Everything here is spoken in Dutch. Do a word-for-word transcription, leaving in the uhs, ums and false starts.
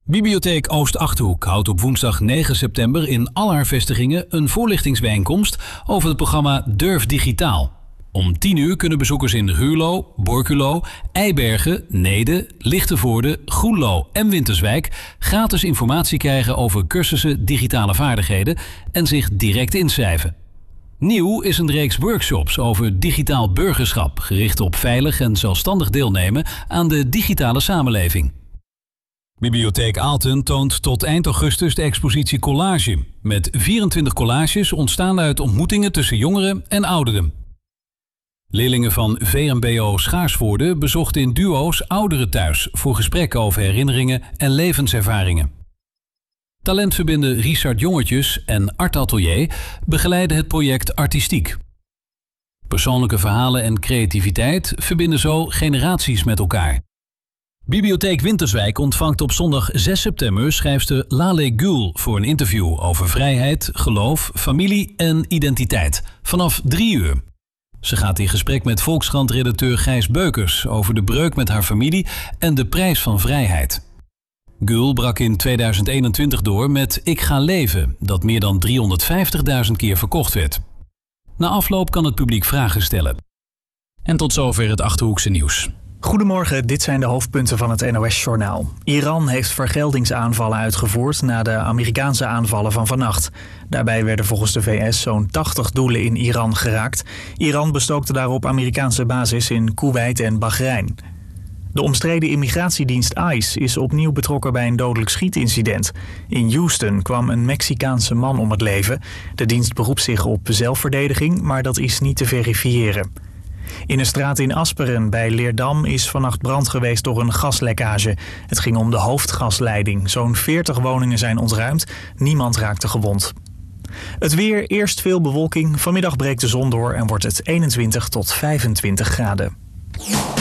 Bibliotheek Oost-Achterhoek houdt op woensdag negen september in al haar vestigingen een voorlichtingsbijeenkomst over het programma Durf Digitaal. Om tien uur kunnen bezoekers in Ruurlo, Borculo, Eibergen, Neede, Lichtenvoorde, Groenlo en Winterswijk gratis informatie krijgen over cursussen digitale vaardigheden en zich direct inschrijven. Nieuw is een reeks workshops over digitaal burgerschap, gericht op veilig en zelfstandig deelnemen aan de digitale samenleving. Bibliotheek Aalten toont tot eind augustus de expositie Collage, met vierentwintig collages ontstaan uit ontmoetingen tussen jongeren en ouderen. Leerlingen van V M B O Schaarsvoorde bezochten in duo's ouderen thuis voor gesprekken over herinneringen en levenservaringen. Talentverbinder Richard Jongetjes en Art Atelier begeleiden het project Artistiek. Persoonlijke verhalen en creativiteit verbinden zo generaties met elkaar. Bibliotheek Winterswijk ontvangt op zondag zes september schrijfster Lale Gül voor een interview over vrijheid, geloof, familie en identiteit vanaf drie uur. Ze gaat in gesprek met Volkskrant-redacteur Gijs Beukers over de breuk met haar familie en de prijs van vrijheid. Gül brak in tweeduizend eenentwintig door met Ik ga leven, dat meer dan driehonderdvijftigduizend keer verkocht werd. Na afloop kan het publiek vragen stellen. En tot zover het Achterhoekse nieuws. Goedemorgen, dit zijn de hoofdpunten van het N O S-journaal. Iran heeft vergeldingsaanvallen uitgevoerd na de Amerikaanse aanvallen van vannacht. Daarbij werden volgens de V S zo'n tachtig doelen in Iran geraakt. Iran bestookte daarop Amerikaanse bases in Koeweit en Bahrein. De omstreden immigratiedienst ICE is opnieuw betrokken bij een dodelijk schietincident. In Houston kwam een Mexicaanse man om het leven. De dienst beroept zich op zelfverdediging, maar dat is niet te verifiëren. In een straat in Asperen bij Leerdam is vannacht brand geweest door een gaslekkage. Het ging om de hoofdgasleiding. Zo'n veertig woningen zijn ontruimd. Niemand raakte gewond. Het weer, eerst veel bewolking. Vanmiddag breekt de zon door en wordt het eenentwintig tot vijfentwintig graden.